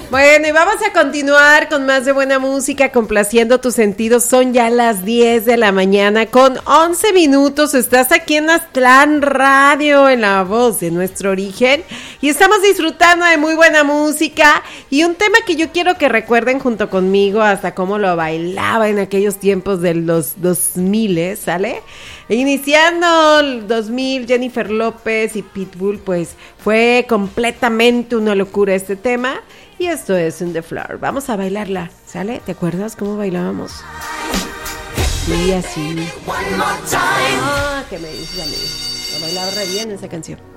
Bueno, y vamos a continuar con más de buena música, complaciendo tus sentidos. Son ya las 10 de la mañana con 11 minutos. Estás aquí en Aztlán Radio, en La Voz de Nuestro Origen. Y estamos disfrutando de muy buena música. Y un tema que yo quiero que recuerden junto conmigo, hasta cómo lo bailaba en aquellos tiempos de los 2000, ¿sale? Iniciando el 2000, Jennifer López y Pitbull, pues fue completamente una locura este tema. Y esto es In The Floor. Vamos a bailarla, ¿sale? ¿Te acuerdas cómo bailábamos? Sí, así. Ah, que me dice, a bailar re bien esa canción.